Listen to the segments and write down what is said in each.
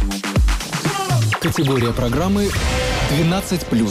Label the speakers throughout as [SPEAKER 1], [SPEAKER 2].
[SPEAKER 1] Категория программы 12+.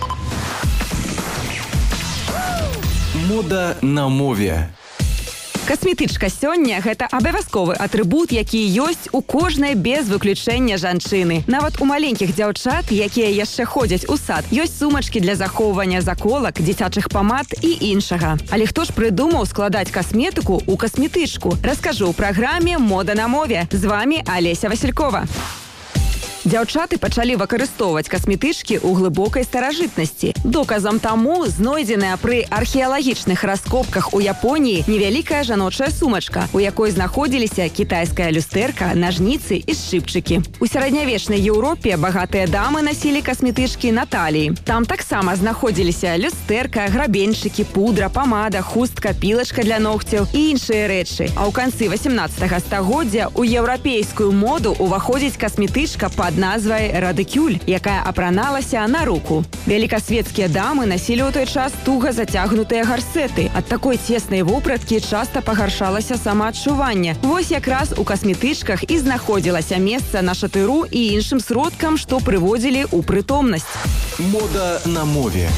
[SPEAKER 1] Мода на мове.
[SPEAKER 2] Касметычка сёння – гэта абавязковы атрыбут, які ёсць у кожнай без выключэння жанчыны. Нават у маленькіх дзяўчат, якія яшчэ ходзяць у сад, ёсць сумачкі для захоўвання заколак, дзіцячых памад і іншага. Але хто ж прыдумаў складаць касметыку ў касметычку? Раскажу ў праграме «Мода на мове». З вами Алеся Василькова. Дзяўчаты пачалі выкарыстоўваць касметычкі ў глыбокай старажытнасці. Доказам таму знойдзеная пры археалагічных раскопках у Японіі невялікая жаночая сумачка, у якой знаходзіліся кітайская люстэрка, нажніцы і шчыпчыкі. У сярэднявечнай Еўропе багатыя дамы насілі касметычкі на таліі. Там таксама знаходзіліся люстэрка, грабеньчыкі, пудра, памада, хустка, пілачка для ногцяў і іншыя рэчы. А ў канцы 18 стагоддзя ў еўрапейскую моду ўваходзіць касметычка пад назвай радыкюль, якая апраналася на руку. Вялікасветскія дамы насілі ў той час туга зацягнутыя гарсеты. Ад такой цеснай вопраткі часта пагаршалася самаадчуванне. Вось якраз у касметычках і знаходзілася месца на шатыру і іншым сродкам, што прыводзілі ў прытомнасць.
[SPEAKER 1] Мода на мове.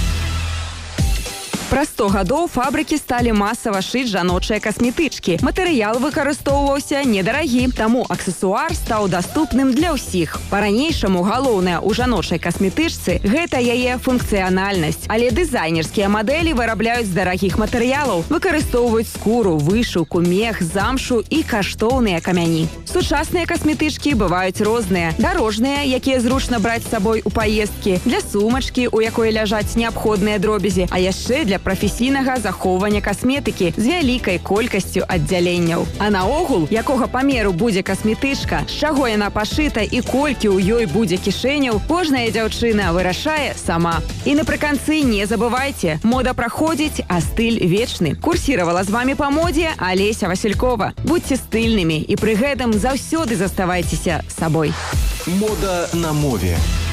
[SPEAKER 2] Праз 100 гадоў фабрыкі сталі масава шыць жаночыя касметычкі. Матэрыял выкарыстоўваўся недарагі, таму аксесуар стаў даступным для ўсіх. Па-ранейшаму галоўнае ў жаночай касметычцы – гэта яе функцыянальнасць. Але дызайнерскія мадэлі вырабляюць з дарагіх матэрыялаў, выкарыстоўваюць скуру, вышыўку, мех, замшу і каштоўныя камяні. Сучасныя касметычкі бываюць розныя. Дарожныя, якія зручна браць з сабой у паездкі, для сумачкі, у якой ляжаць неабходныя дробязі, а яшчэ для прафесійнага захоўвання касметыкі з вялікай колькасцю аддзяленняў. А наогул, якога памеру будзе касметычка, з чаго яна пашыта і колькі ў ёй будзе кішэняў, кожная дзяўчына вырашае сама. І напрыканцы не забывайце, мода праходзіць, а стыль вечны. Курсіравала з вами па модзе Алеся Василькова. Будьце стыльнымі і пры гэтым заўсёды заставайцеся сабой.
[SPEAKER 1] Мода на мове.